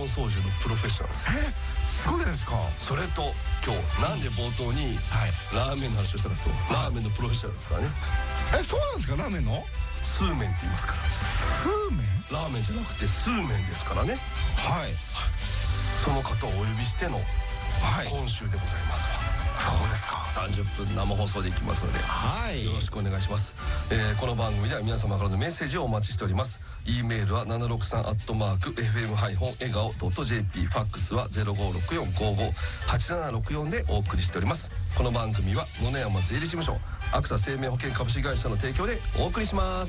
操縦のプロフェッショナルですよ。 すごいですか。 それと今日なんで冒頭にラーメンの話をしたかと、ラーメンのプロフェッショナルですからね。 そうなんですか。ラーメンのスーメンって言いますから。 スーメン。 ラーメンじゃなくてスーメンですからね。 はい。 その方をお呼びしての今週でございますわ。 そうですか。 30分生放送でいきますので、よろしくお願いします。この番組では皆様からのメッセージをお待ちしております。 E メールは 763@fm-ego.jp、 ファックスは 0564558764 でお送りしております。この番組は野々山税理事務所アクサ生命保険株式会社の提供でお送りします。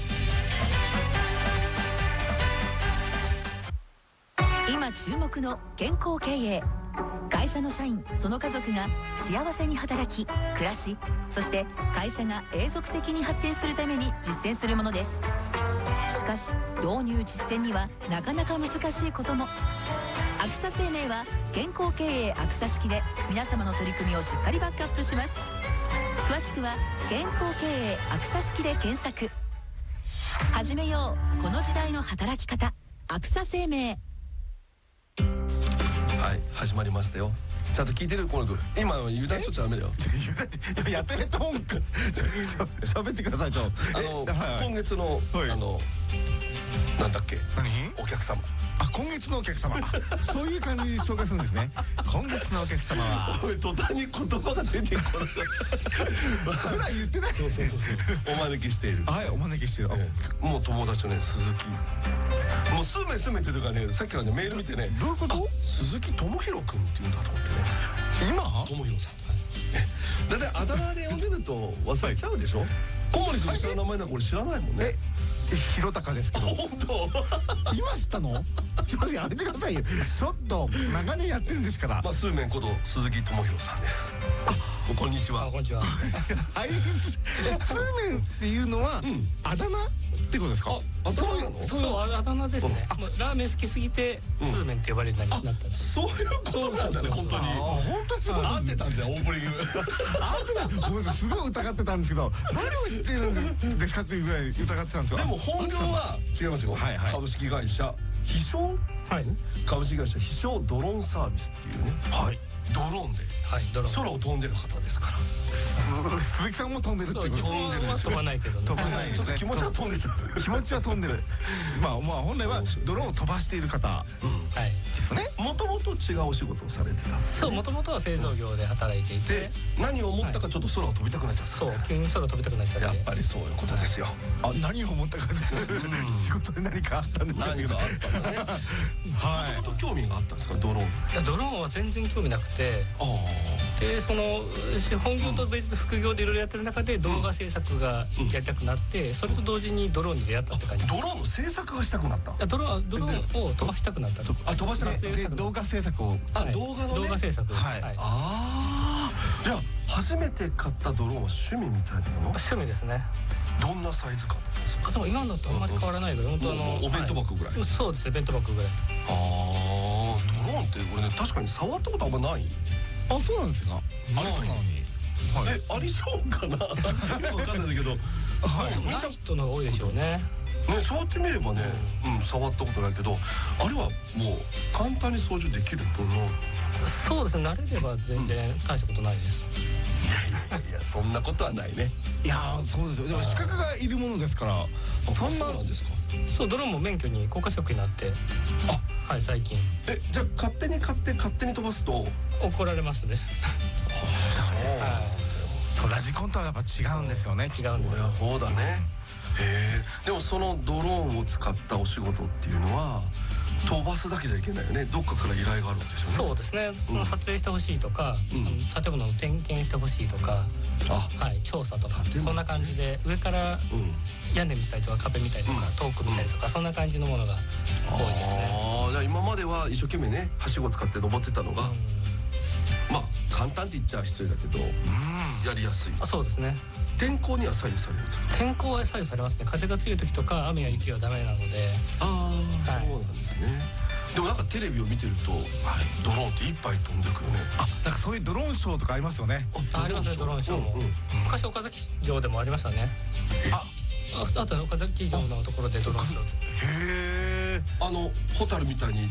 今注目の健康経営。会社の社員その家族が幸せに働き暮らし、そして会社が永続的に発展するために実践するものです。しかし導入実践にはなかなか難しいことも。アクサ生命は健康経営アクサ式で皆様の取り組みをしっかりバックアップします。詳しくは健康経営アクサ式で検索。始めようこの時代の働き方、アクサ生命。 はい、始まりましたよ。ちゃんと聞いてる？この今油断しとっちゃダメだよ。 やってると思うか。喋ってください。今月のなんだっけ、お客様。 今月のお客様。そういう感じに紹介するんですね。今月のお客様は。 おい、途端に言葉が出てこない。 普段言ってない。 そう。お招きしている。 はい、お招きしてる。 もう友達のね、鈴木。もうスーメンっていうかね、さっきからねメール見てね、 どういうこと？ 鈴木智弘君っていうんだと思ってね。 今？ 智弘さん。だいたいあだ名で呼んでると忘れちゃうでしょ。小森君下の名前だから俺知らないもんね。 弘隆ですけど。 本当？ 今知ったの？ちょっとやめてくださいよ。ちょっと長年やってるんですから。 スーメンこと鈴木智弘さんです。こんにちは。 こんにちは。 はい。スーメンっていうのはあだ名ってことですか？ あだ名なの？ そう、あだ名ですね。ラーメン好きすぎてスーメンって呼ばれるようになったんです。 そういうことなんだね、本当に。 本当にすごい。 合ってたんじゃん、オープニング。 合ってた。ごめんなさい、すごい疑ってたんですけど、何を言ってるんですかっていうぐらい疑ってたんですよ。 でも本業は違いますよ。株式会社飛翔、株式会社飛翔ドローンサービスっていうね、ドローンで空を飛んでる方ですから。 鈴木さんも飛んでるってこと。 飛ばないけどね。 飛ばない。 ちょっと気持ちは飛んでる。 気持ちは飛んでる。まあ本来はドローンを飛ばしている方ですね。 もともと違うお仕事をされてた。 そう、もともとは製造業で働いていて、 何を思ったかちょっと空を飛びたくなっちゃった。 そう、急に空飛びたくなっちゃって。 やっぱりそういうことですよ。 何を思ったか。仕事で何かあったんですか。 何かあったんだね。もともと興味があったんですか、ドローン。 いや、ドローンは全然興味なくて、でその本業と別で副業でいろいろやってる中で動画制作がやりたくなって、それと同時にドローンに出会ったって感じ。 ドローンの制作がしたくなった。 ドローンを飛ばしたくなった。 飛ばしたくなった。 で動画制作を。 動画のね。 動画制作。じゃあ初めて買ったドローンは趣味みたいなもの？ 趣味ですね。 どんなサイズ感だったんですか？ でも今のとあんまり変わらないけど、本当お弁当箱ぐらい。 そうですね、弁当箱ぐらい。 ドローンって俺ね、確かに触ったことあんまない。 そうなんですか。ありそうなのに。 ありそうかな。わかんないんだけど。 見た人の方が多いでしょうね。 触ってみればね、触ったことないけど、あれはもう簡単に操縦できるドローン。 そうですね、慣れれば全然大したことないです。 いやそんなことはないね。 いやそうですよ。でも資格がいるものですから。 そんなんですか。 そう、ドローンも免許に国家資格になって、最近。 じゃあ勝手に買って勝手に飛ばすと怒られますね。 そう、ラジコンとはやっぱ違うんですよね。 違うんですよ。 そうだね。でもそのドローンを使ったお仕事っていうのは飛ばすだけじゃいけないよね。どっかから依頼があるんですよね。 そうですね。撮影してほしいとか、建物の点検してほしいとか、調査とか、そんな感じで上から屋根見たりとか壁見たりとか遠く見たりとか、そんな感じのものが多いですね。 じゃあ今までは一生懸命ね、はしご使って登ってたのが、簡単って言っちゃ失礼だけど、やりやすい。 そうですね。 天候には左右されるんですか？ 天候は左右されますね。風が強い時とか雨や雪はダメなので。 そうなんですね。でもなんかテレビを見てるとドローンっていっぱい飛んでくるね。 なんかそういうドローンショーとかありますよね。 ありますね、ドローンショーも。昔岡崎城でもありましたね。あと岡崎城のところでドローンショー。 ホタルみたいに